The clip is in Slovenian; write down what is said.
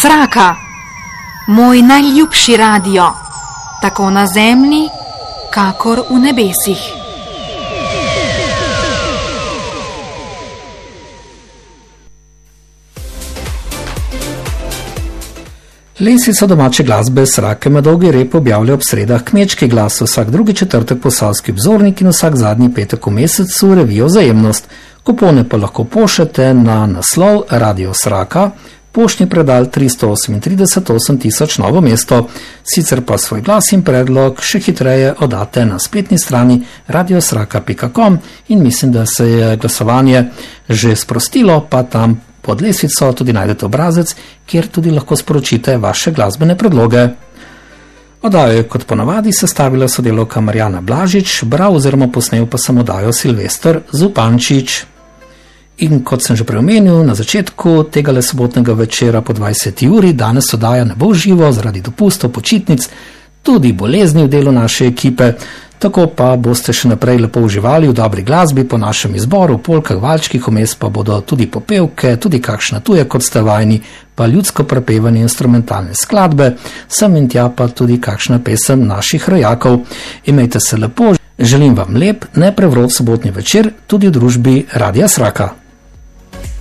Sraka, moj najljubši radio, tako na zemlji, kakor v nebesih. Lestvico domače glasbe Srake med dolgi rep objavlja ob sredah Kmečki glas, vsak drugi četrtek Posavski obzornik in vsak zadnji petek v mesecu revijo Vzajemnost. Kupone pa lahko pošljete na naslov Radio Sraka, poštni predal 338 8000 Novo mesto. Sicer pa svoj glas in predlog še hitreje oddate na spletni strani radiosraka.com in mislim, da se je glasovanje že sprostilo, pa tam pod lestvico tudi najdete obrazec, kjer tudi lahko sporočite vaše glasbene predloge. Oddajo je kot ponavadi sestavila sodelavka Marjana Blažič, bral oziroma posnel pa sem oddajo Silvester Zupančič. In kot sem že preomenil na začetku tegale sobotnega večera po 20. uri, danes oddaja ne bo živo zaradi dopustov, počitnic, tudi bolezni v delu naše ekipe, tako pa boste še naprej lepo uživali v dobri glasbi po našem izboru, polkah, valčkih, vmes pa bodo tudi popevke, tudi kakšna tuje, kot ste vajeni, pa ljudsko prepevanje instrumentalne skladbe, sem in tja pa tudi kakšna pesem naših rojakov. Imejte se lepo, želim vam lep, neprevrot sobotni večer tudi v družbi Radia Sraka.